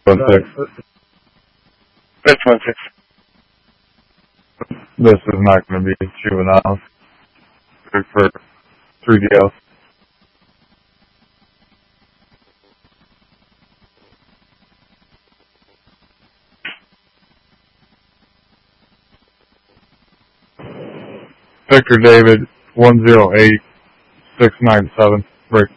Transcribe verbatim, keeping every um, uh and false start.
one six. That's one six. This is not going to be juvenile. For three D L. Victor David one zero eight six nine seven. Break.